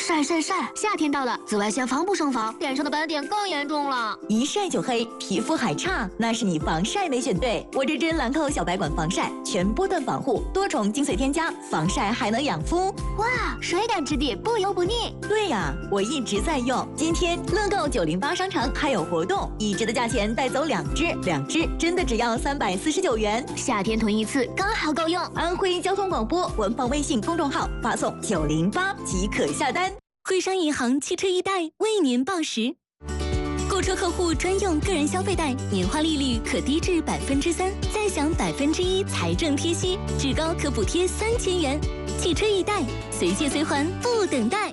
晒晒晒！夏天到了，紫外线防不胜防，脸上的斑点更严重了。 一晒就黑，皮肤还差，那是你防晒没选对。我这支兰蔻小白管防晒，全波段防护，多重精髓添加，防晒还能养肤。 哇，水感质地，不油不腻。 对呀，我一直在用。今天乐购908商城还有活动，1支的价钱带走2支，2支真的只要349元。 夏天囤一次刚好够用。 安徽交通广播文房微信公众号发送908即可下单。 徽商银行汽车易贷为您报时，购车客户专用个人消费贷，年化利率可低至3%，再享1%财政贴息，至高可补贴3000元。汽车易贷，随借随还不等待。